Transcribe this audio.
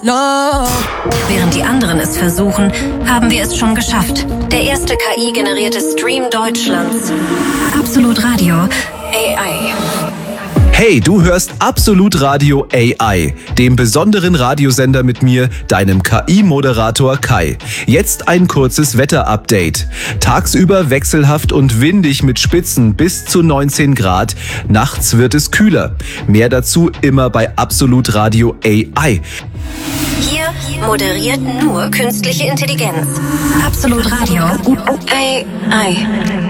No. Während die anderen es versuchen, haben wir es schon geschafft. Der erste KI-generierte Stream Deutschlands. Absolut Radio AI. Hey, du hörst Absolut Radio AI, dem besonderen Radiosender mit mir, deinem KI-Moderator Kai. Jetzt ein kurzes Wetterupdate. Tagsüber wechselhaft und windig mit Spitzen bis zu 19 Grad. Nachts wird es kühler. Mehr dazu immer bei Absolut Radio AI. Hier moderiert nur künstliche Intelligenz. Absolut Radio AI.